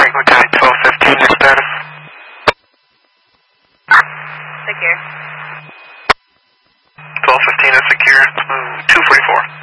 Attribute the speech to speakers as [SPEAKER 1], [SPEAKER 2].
[SPEAKER 1] Tango Johnny 1215, your status?
[SPEAKER 2] Secure.
[SPEAKER 1] 1215 is secure. 244.